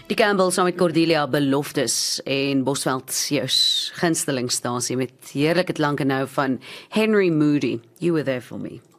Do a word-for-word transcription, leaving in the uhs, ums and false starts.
Die Campbell saam met Cordelia Beloftes en Bosveld jou gunstelingstasie met heerlike klanke nou van Henry Moody, You Were There For Me.